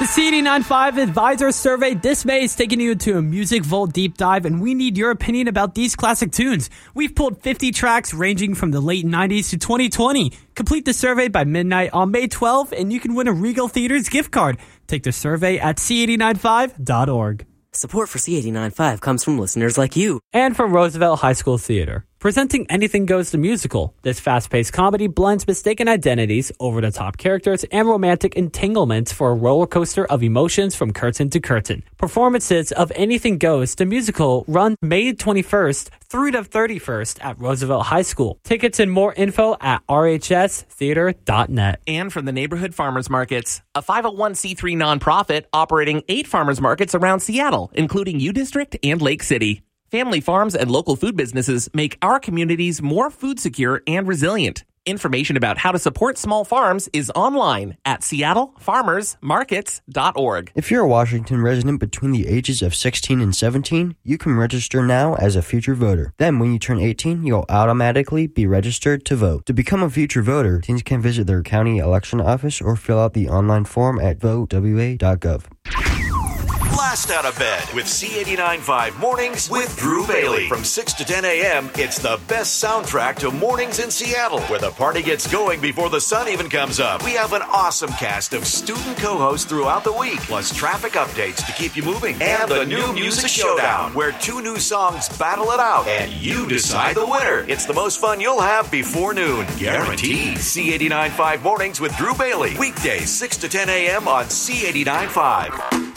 The C89.5 Advisor Survey this May is taking you into a Music Vault deep dive, and we need your opinion about these classic tunes. We've pulled 50 tracks ranging from the late 90s to 2020. Complete the survey by midnight on May 12th, and you can win a Regal Theaters gift card. Take the survey at c895.org. Support for C89.5 comes from listeners like you. And from Roosevelt High School Theater. Presenting Anything Goes the Musical, this fast-paced comedy blends mistaken identities, over-the-top characters, and romantic entanglements for a roller coaster of emotions from curtain to curtain. Performances of Anything Goes the Musical run May 21st through the 31st at Roosevelt High School. Tickets and more info at rhstheater.net. And from the Neighborhood Farmers Markets, a 501c3 nonprofit operating 8 farmers markets around Seattle, including U District and Lake City. Family farms and local food businesses make our communities more food secure and resilient. Information about how to support small farms is online at seattlefarmersmarkets.org. If you're a Washington resident between the ages of 16 and 17, you can register now as a future voter. Then when you turn 18, you'll automatically be registered to vote. To become a future voter, teens can visit their county election office or fill out the online form at votewa.gov. Blast out of bed with C89.5 Mornings with Drew Bailey. From 6 to 10 a.m., it's the best soundtrack to mornings in Seattle, where the party gets going before the sun even comes up. We have an awesome cast of student co-hosts throughout the week, plus traffic updates to keep you moving, and the new Music Showdown, where 2 new songs battle it out, and you decide the winner. It's the most fun you'll have before noon. Guaranteed. C89.5 Mornings with Drew Bailey. Weekdays, 6 to 10 a.m. on C89.5.